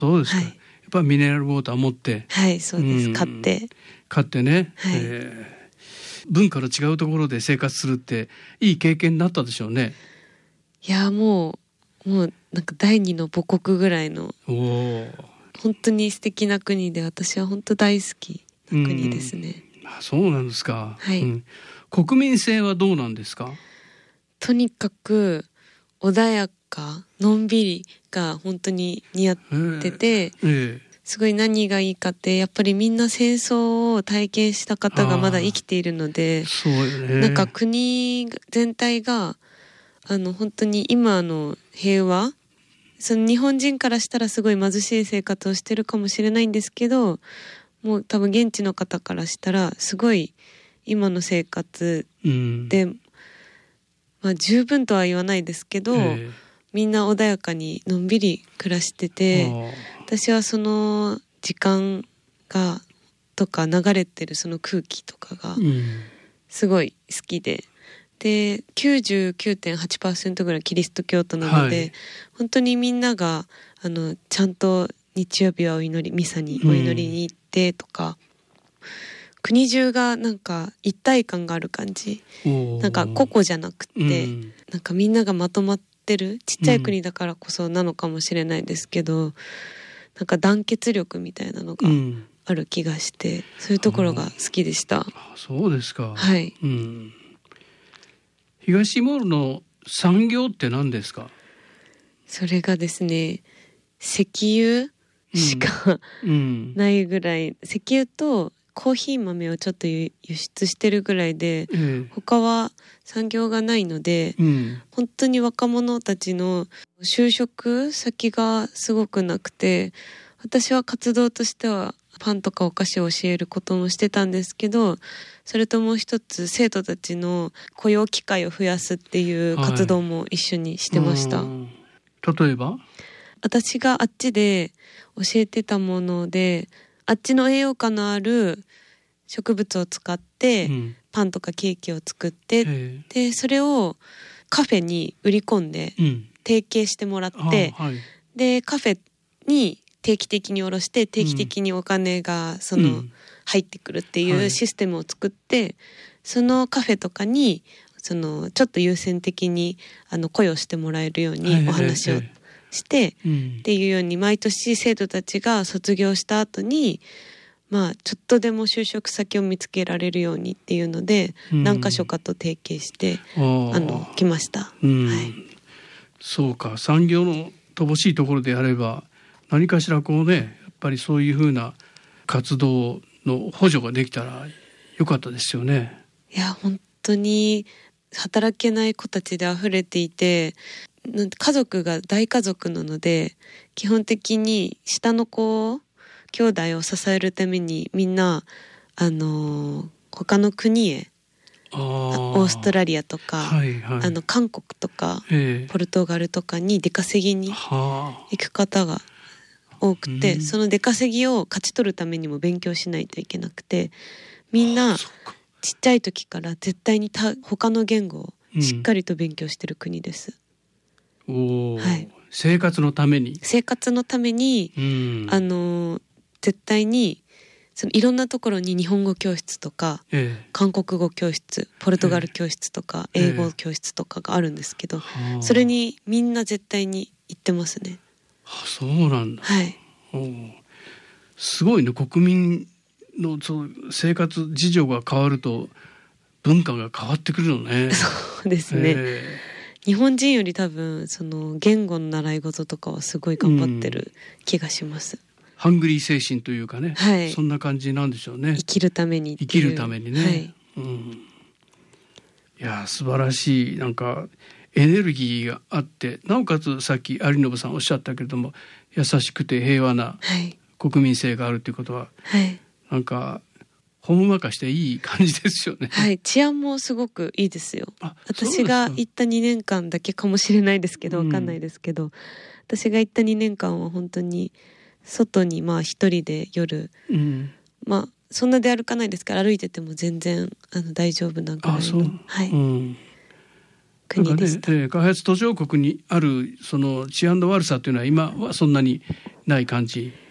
そうですか、 はい、 やっぱりミネラルウォーター持って。 はいそうです、買ってね、 はい、 文化の違うところで生活するっていい経験になったでしょうね。 いやもうなんか第二の母国ぐらいの本当に素敵な国で、私は本当大好きな国ですね。 そうなんですか、 はい、 国民性はどうなんですか？ とにかく穏やかのんびりが本当に似合ってて、すごい何がいいかってやっぱりみんな戦争を体験した方がまだ生きているので、 そうよね、 なんか国全体が本当に今の平和、その日本人からしたらすごい貧しい生活をしてるかもしれないんですけど、もう多分現地の方からしたらすごい今の生活で、十分とは言わないですけど、みんな穏やかにのんびり暮らしてて、私はその時間がとか流れてるその空気とかがすごい好きで、で 99.8% ぐらいキリスト教徒なので、本当にみんながちゃんと日曜日はミサにお祈りに行ってとか、国中がなんか一体感がある感じ、なんか個々じゃなくて、なんかみんながまとまってる、ちっちゃい国だからこそなのかもしれないですけど、なんか団結力みたいなのがある気がして、そういうところが好きでした。 そうですか。 はい、 東ティモールの産業って何ですか？ それがですね、石油しか、ないぐらい、石油とコーヒー豆をちょっと輸出してるぐらいで、他は産業がないので、本当に若者たちの就職先がすごくなくて、私は活動としてはパンとかお菓子を教えることもしてたんですけど、それともう一つ生徒たちの雇用機会を増やすっていう活動も一緒にしてました。 例えば私があっちで教えてたもので、あっちの栄養価のある植物を使ってパンとかケーキを作って、でそれをカフェに売り込んで提携してもらって、でカフェに定期的に卸して定期的にお金が入ってくるっていうシステムを作って、そのカフェとかにちょっと優先的に雇用してもらえるようにお話をしてっていうように、毎年生徒たちが卒業した後にちょっとでも就職先を見つけられるようにっていうので、何か所かと提携して来ました。 そうか、産業の乏しいところであれば何かしらこうね、やっぱりそういうふうな活動の補助ができたらよかったですよね。 いや本当に働けない子たちで溢れていて、家族が大家族なので、基本的に下の子兄弟を支えるためにみんな他の国へ、オーストラリアとか、韓国とか、ポルトガルとかに出稼ぎに行く方が多くて、その出稼ぎを勝ち取るためにも勉強しないといけなくて、みんなちっちゃい時から絶対に他の言語をしっかりと勉強してる国です。 生活のために絶対にいろんなところに日本語教室とか、韓国語教室、ポルトガル教室とか、英語教室とかがあるんですけど、それにみんな絶対に行ってますね。 そうなんだ。すごいね。国民の生活事情が変わると文化が変わってくるのね。 そうですね。日本人より多分言語の習い事とかはすごい頑張ってる気がします。 ハングリー精神というかね、そんな感じなんでしょうね。 生きるためにね。いや素晴らしい、なんかエネルギーがあって、なおかつさっき有信さんおっしゃったけれども、優しくて平和な国民性があるということは、なんかほんわかしていい感じですよね。 治安もすごくいいですよ。私が行った2年間だけかもしれないですけど、わかんないですけど、私が行った2年間は本当に外に一人で夜、そんな出歩かないですから、歩いてても全然大丈夫なぐらいの、 国でした。 開発途上国にあるその治安の悪さというのは今はそんなにない感じ。